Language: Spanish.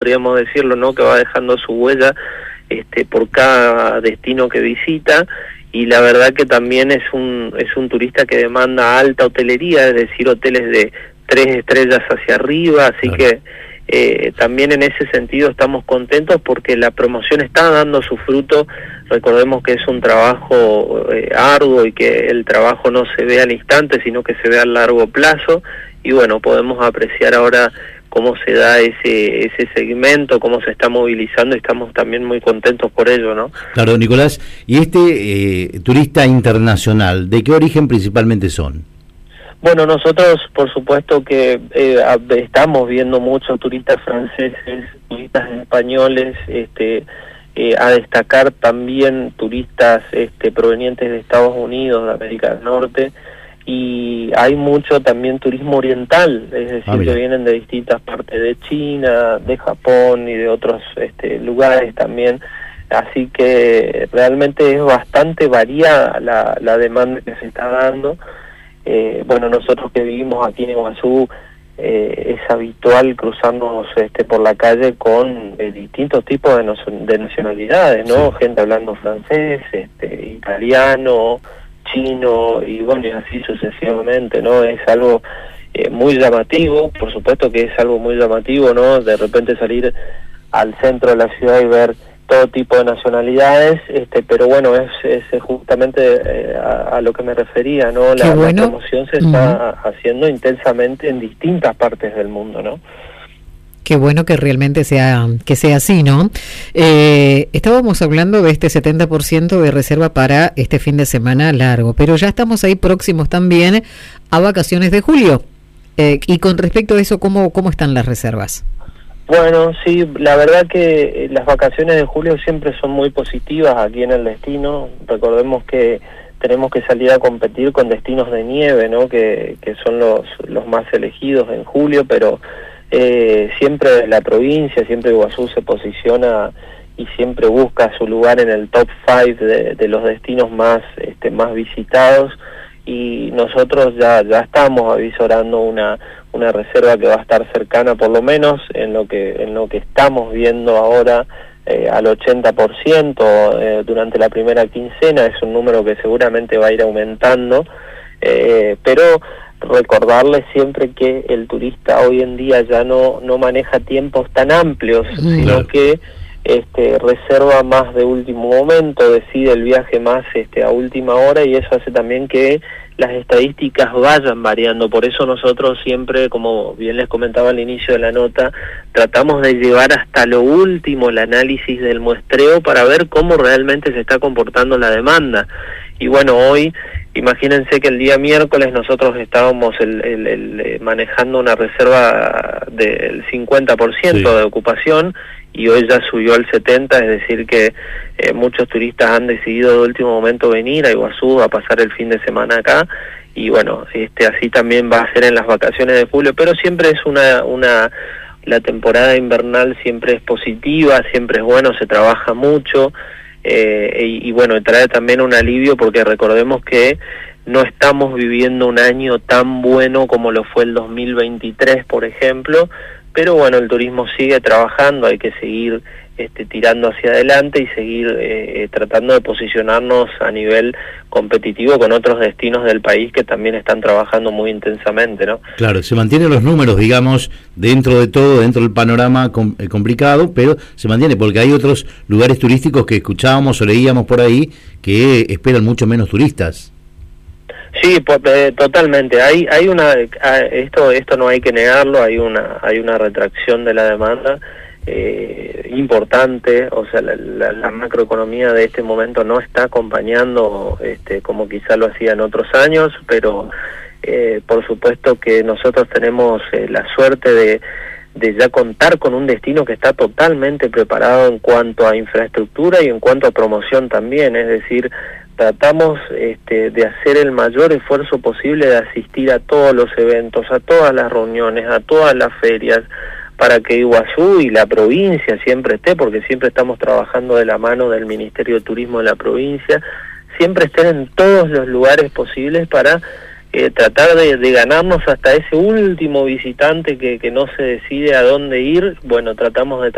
podríamos decirlo, ¿no? Que va dejando su huella por cada destino que visita, y la verdad que también es un turista que demanda alta hotelería, es decir, hoteles de 3 estrellas hacia arriba, así que también en ese sentido estamos contentos porque la promoción está dando su fruto. Recordemos que es un trabajo arduo y que el trabajo no se ve al instante, sino que se ve a largo plazo, y bueno, podemos apreciar ahora cómo se da ese segmento, cómo se está movilizando, y estamos también muy contentos por ello, ¿no? Claro, Nicolás, y turista internacional, ¿de qué origen principalmente son? Bueno, nosotros por supuesto que estamos viendo muchos turistas franceses, turistas españoles, a destacar también turistas provenientes de Estados Unidos, de América del Norte, y hay mucho también turismo oriental, es decir, que vienen de distintas partes de China, de Japón y de otros lugares también, así que realmente es bastante variada la demanda que se está dando. Bueno, nosotros que vivimos aquí en Iguazú, es habitual cruzarnos por la calle con distintos tipos de nacionalidades, ¿no? Sí. Gente hablando francés, italiano, chino, y bueno, y así sucesivamente, ¿no? Es algo muy llamativo, por supuesto que es algo muy llamativo, ¿no? De repente salir al centro de la ciudad y ver todo tipo de nacionalidades, pero bueno, es justamente a lo que me refería, ¿no? La promoción se está haciendo intensamente en distintas partes del mundo, ¿no? Qué bueno que realmente sea así, ¿no? Estábamos hablando de este 70% de reserva para este fin de semana largo, pero ya estamos ahí próximos también a vacaciones de julio. Y con respecto a eso, ¿cómo están las reservas? Bueno, sí, la verdad que las vacaciones de julio siempre son muy positivas aquí en el destino. Recordemos que tenemos que salir a competir con destinos de nieve, ¿no? Que son los más elegidos en julio, pero siempre la provincia, siempre Iguazú se posiciona y siempre busca su lugar en el top 5 de los destinos más visitados, y nosotros ya estamos avisorando una reserva que va a estar cercana, por lo menos en lo que estamos viendo ahora, al 80% durante la primera quincena. Es un número que seguramente va a ir aumentando, pero recordarles siempre que el turista hoy en día ya no maneja tiempos tan amplios, sino que reserva más de último momento, decide el viaje más a última hora, y eso hace también que las estadísticas vayan variando. Por eso nosotros siempre, como bien les comentaba al inicio de la nota, tratamos de llevar hasta lo último el análisis del muestreo para ver cómo realmente se está comportando la demanda. Y bueno, hoy, imagínense que el día miércoles nosotros estábamos manejando una reserva del 50% de ocupación, y hoy ya subió al 70%, es decir que muchos turistas han decidido de último momento venir a Iguazú a pasar el fin de semana acá, y bueno, así también va a ser en las vacaciones de julio, pero siempre es la temporada invernal siempre es positiva, siempre es bueno, se trabaja mucho, y bueno, trae también un alivio, porque recordemos que no estamos viviendo un año tan bueno como lo fue el 2023, por ejemplo, pero bueno, el turismo sigue trabajando, hay que seguir tirando hacia adelante y seguir tratando de posicionarnos a nivel competitivo con otros destinos del país que también están trabajando muy intensamente, ¿no? Claro, se mantienen los números, digamos, dentro de todo, dentro del panorama complicado, pero se mantiene, porque hay otros lugares turísticos que escuchábamos o leíamos por ahí que esperan mucho menos turistas. Sí, totalmente. Hay esto no hay que negarlo, hay una retracción de la demanda importante, o sea, la macroeconomía de este momento no está acompañando como quizá lo hacía en otros años, pero por supuesto que nosotros tenemos la suerte de ya contar con un destino que está totalmente preparado en cuanto a infraestructura y en cuanto a promoción también, es decir, tratamos de hacer el mayor esfuerzo posible de asistir a todos los eventos, a todas las reuniones, a todas las ferias, para que Iguazú y la provincia siempre esté, porque siempre estamos trabajando de la mano del Ministerio de Turismo de la provincia, siempre estén en todos los lugares posibles para tratar de ganarnos hasta ese último visitante que no se decide a dónde ir. Bueno, tratamos de